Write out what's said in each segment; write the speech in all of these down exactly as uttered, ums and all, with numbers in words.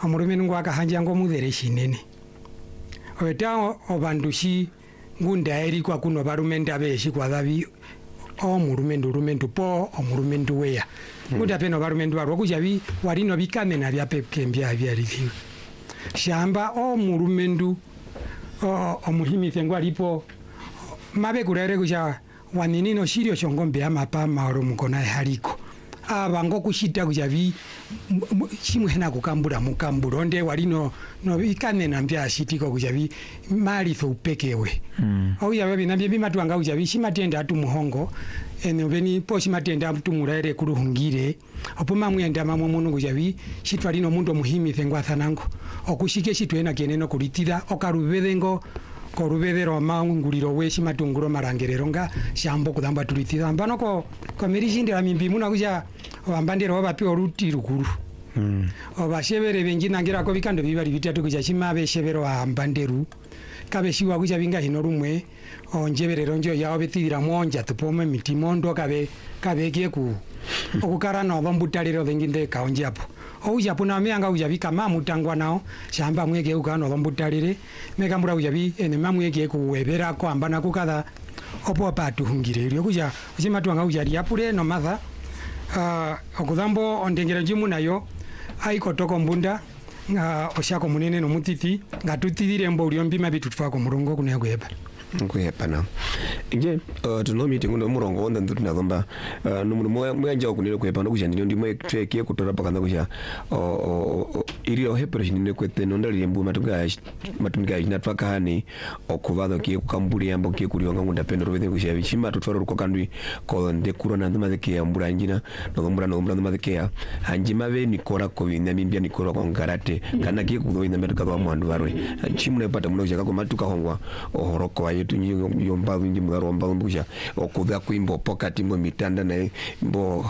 omurume ngwa kahanja ngo mudhere shinene obeta obandushi ngunda eri kwa kuno barume ndabeshi kwa dhabi omurume ndurume ndupo omurume nduweya ngunda peno barume ndwaro kujabi warino bikane na bya pekembya bya review shamba omurume ndu omuhimithe ngwa lipo mabe kurere kuja wanini no shirio shongombe amapa maoro mukona haliko abango kushita kujabi chimwena kukambura mukambura onde walino no bikane nambya shitiko kujabi mali tho upekewe mm. au ya babi nambye bimatwanga kujabi shimatenda atu muhongo eno beni po shimatenda atu muraere kuruhungire opuma mwenda mamwe munu kujabi shitwalino mundo muhimi thengwa thanango okushike shitwena keneno kulitida okarubedengo korubedero manguliro we shimatunguro marangerero nga shambo kudamba tulitida mbano ko komerishinde amimbi muna kuja wambandero bapi oruti rukuru mm. obashebere benjina ngira ko bikando bibali bitatu kuja chimabe shebero ambanderu kabe shiwa kuja binga hino rumwe onjeberero njo yawo betira monja tupome mitimondo kabe kabe keku okukara no bambutalero benginde kaonjapo ouja puna mianga uja bikama mutangwa nao shamba mwege ukano bambutalire mekambura uja bi ene mamwege kuwebera ko ambana kukada opo patu hungire ryo kuja uchima twanga uja yapure no matha uh, okudambo ondengera jimu nayo aiko toko mbunda nga oshako munene no mutiti ngatutidire mbo uliombi bitu twako murongo kuna kweba nkwepa na nje uh, tuno meeting no murongo onda nduti nazomba uh, no mumo mwanja okunile kwepa no kujanira ndi mwe tweke kutora pakanda kuja o o iri o hepero shinine kwete no ndali mbu matunga matunga ina twakahani okuvado ke kukamburi yambo ke kurionga ngunda pendo robethe kuja bichima tutwaro ruko kandwi ko nde kurona nduma ke ambura njina no mbura no mbura nduma ke hanjima be nikora ko bina mimbia nikora ko ngarate kana ke kudo ina metuka ba mwandu barwe chimune pata muno jaka ko matuka hongwa ohoroko tunyo yomba wingi mgaromba mbusha okudha kuimbo pokati mbo mitanda na mbo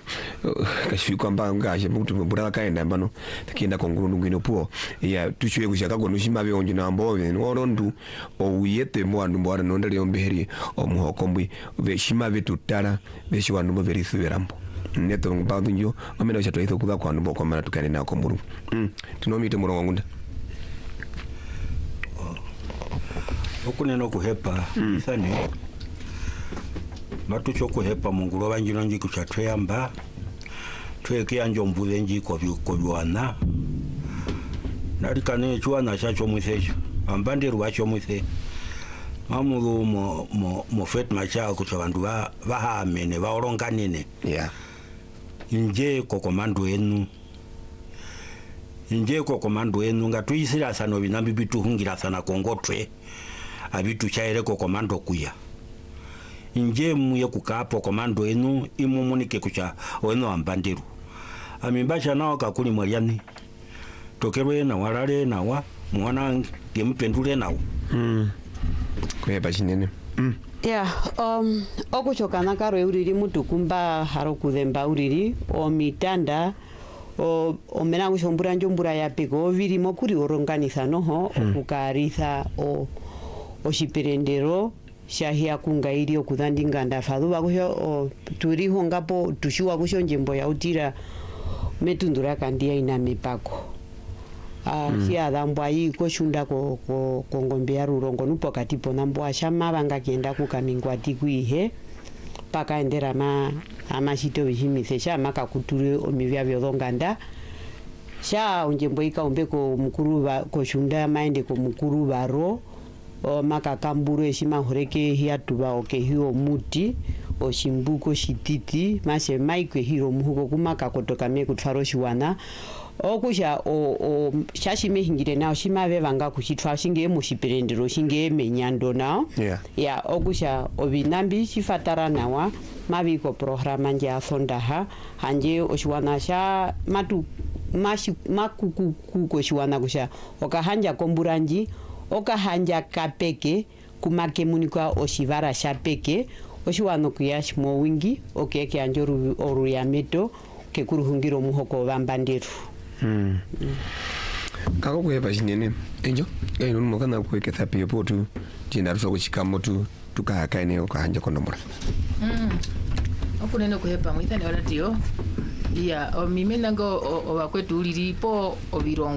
kashifika mbanga aje mtu mbura kaenda mbano takienda konguru ngino puo ya tuchwe kushaka gonushima be onjina ambo no ndu oyete mwandu mbara no ndali ombeheri omuhokombwi beshima betutara beshi wandu mbo verisuberambo neto mbadu nyo omena chato ito kuda kwa ndu kwa mara tukane na komburu mm tunomite murongo ngunda okuneno kuhepa mm. Isani matucho kuhepa mungulo banjino nji kuchatweyamba tweke anjo mbuze nji ko byana nalikane chuana chacho mwisecho ambande ruwacho mwise mamuru mo mo mo fet macha kuchabandu ba bahamene baoronganene yeah nje ko komando enu nje ko komando enu ngatuyisira sano binambi bituhungira sana kongotwe abitu chaire ko komando kuya nje muye kukapo komando enu imumunike kucha weno ambanderu amimbacha nao kakuli mwaliani tokerwe na warare na wa mwana ngemupendule nawo mm kweba chinene mm yeah um okuchokana karo uriri mutukumba haro kudemba uriri o mitanda o omena kushombura njombura ya peko virimo kuri oronganiza noho mm. okukarisa o oshiperendero shahia kungairi okudhandi nganda fadhuba kusho turiho ngapo tushiwa kusho njembo ya utira metundura kandia ina mipako ah mm. sia dhambwa yi ko shunda ko ko kongombe ya rurongo nupo katipo nambwa shama banga kienda kukamingwa tikwihe paka endera ma amashito bihimise shama kakuture omivya byodonganda sha unjembo ikaombeko mukuru ba ko shunda maende ko mukuru baro o makakamburu eshima horeke hiatuba oke hiyo muti o shimbuko shititi mase maikwe hiro muhuko kumaka kotoka me kutfaro shiwana okusha o o shashime hingire nao shima bevanga kuchitwa shinge mushiperendero shinge menyando nao yeah ya okusha obinambi shifatara nawa mabiko programa nja sondaha hanje oshwana sha matu mashi makuku kuko shwana kusha okahanja komburanji okahanja kapeke kumake munikwa oshivara shapeke oshiwano kuyash mo wingi okeke anjoru oru ya meto ke kuruhungiro muhoko bambanderu mm, mm. kako kuhepa chinene enjo eno mukana kuweke thapi yopotu tina ruso kuchikamo tu tukahakaine okahanja kondomora mm okunene kuhepa mwithane oratio ya o mimena go o bakwetu liripo obirongo